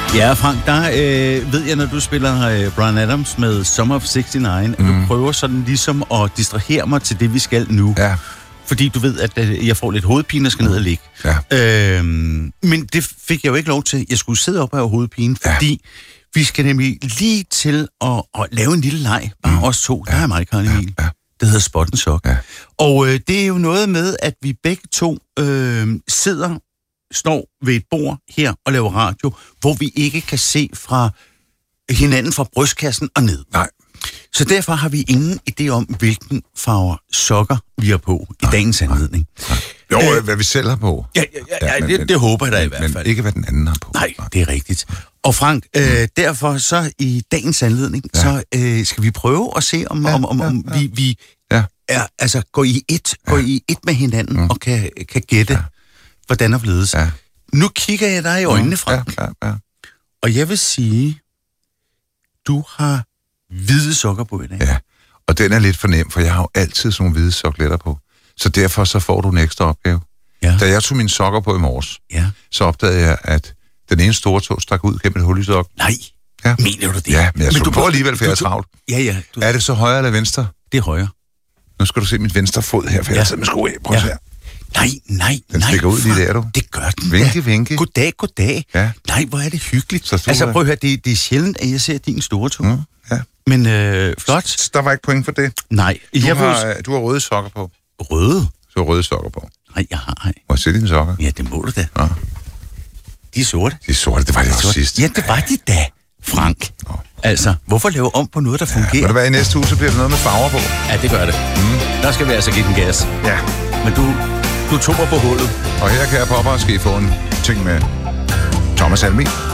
Ja, Frank, der ved jeg, når du spiller Bryan Adams med Summer of 69, at du prøver sådan ligesom at distrahere mig til det, vi skal nu. Ja. Fordi du ved, at jeg får lidt hovedpine og skal ned og ligge. Ja. Men det fik jeg jo ikke lov til. Jeg skulle sidde op og have hovedpine, fordi vi skal nemlig lige til at lave en lille leg. Bare os to. Der er mig, Karl Emil. Ja. Det hedder Spot and Sock. Ja. Og det er jo noget med, at vi begge to står ved et bord her og laver radio, hvor vi ikke kan se fra hinanden fra brystkassen og ned. Nej. Så derfor har vi ingen idé om, hvilken farver sokker vi har på i dagens anledning. Jo, hvad vi selv har på. Ja, det håber jeg da i hvert fald. Men ikke, hvad den anden har på. Nej, det er rigtigt. Og Frank, derfor så i dagens anledning, så skal vi prøve at se, om vi er, altså, går i et med hinanden og kan gætte, hvordan det blevet. Ja. Nu kigger jeg dig i øjnene, Frank. Ja. Og jeg vil sige, du har hvide sokker på i dag. Ja, og den er lidt for nem, for jeg har jo altid sådan nogle hvide sokletter på. Så derfor så får du en ekstra opgave. Ja. Da jeg tog mine sokker på i morges, så opdagede jeg, at den ene store tå stak ud gennem et hul i sokken. Nej, mener du det? Ja, men jeg så på alligevel, for jeg er travlt. Ja. Er det så højre eller venstre? Det er højre. Nu skal du se mit venstre fod her, for jeg sidder med sko af. Prøv at se her. Nej. Den stikker ud lige der, du. Det gør den. Vinke. Goddag. Ja. Nej, hvor er det hyggeligt. Altså, prøv at høre, det er sjældent, at jeg ser din store tå. Ja. Men flot. Der var ikke point for det. Nej. Du har røde sokker på. Røde? Du har røde sokker på. Nej, jeg har ej. Må jeg se dine sokker? Ja, det må du da. Ja. De er sorte. De er sorte, det var det også sidst. Ja, det var de da, Frank. Altså, hvorfor lave om på noget, der fungerer? Må det være i næste uge, så bliver der noget med farver på? Ja, det gør det. Der skal vi altså give den gas. Ja. Men du tog mig på hullet. Og her kan jeg på opretske få en ting med Thomas Helmig.